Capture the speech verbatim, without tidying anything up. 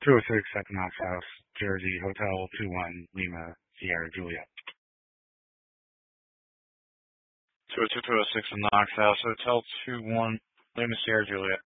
two oh six Equinox House, Jersey, Hotel two one Lima, Sierra Juliet. two oh two, two oh six Knox House, Hotel two one Lima, Sierra Juliet.